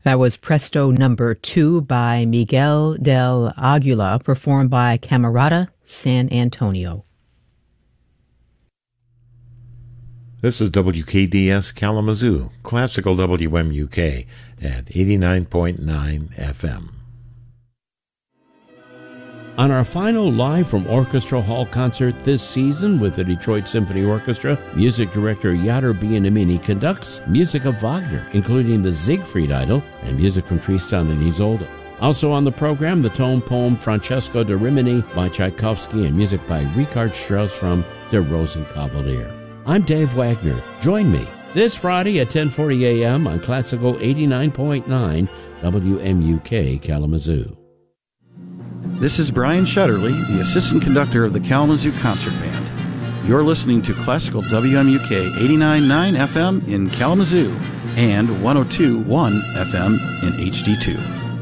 That was Presto Number 2 by Miguel del Aguila, performed by Camerata San Antonio. This is WKDS Kalamazoo, classical WMUK at 89.9 FM. On our final Live from Orchestra Hall concert this season with the Detroit Symphony Orchestra, music director Jader Bienamini conducts music of Wagner, including the Siegfried Idyll and music from Tristan and Isolde. Also on the program, the tone poem Francesco da Rimini by Tchaikovsky and music by Richard Strauss from Der Rosenkavalier. I'm Dave Wagner. Join me this Friday at 10:40 a.m. on Classical 89.9 WMUK Kalamazoo. This is Brian Shutterly, the assistant conductor of the Kalamazoo Concert Band. You're listening to Classical WMUK 89.9 FM in Kalamazoo and 102.1 FM in HD2.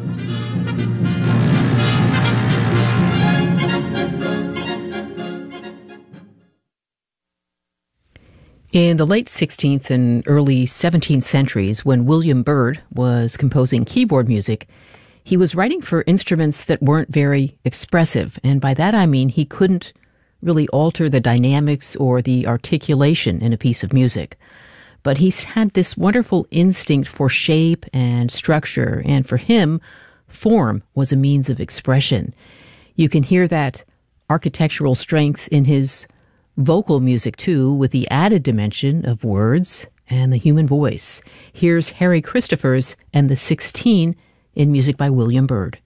In the late 16th and early 17th centuries, when William Byrd was composing keyboard music, he was writing for instruments that weren't very expressive, and by that I mean he couldn't really alter the dynamics or the articulation in a piece of music. But he's had this wonderful instinct for shape and structure, and for him, form was a means of expression. You can hear that architectural strength in his vocal music, too, with the added dimension of words and the human voice. Here's Harry Christophers and the 16 in music by William Byrd.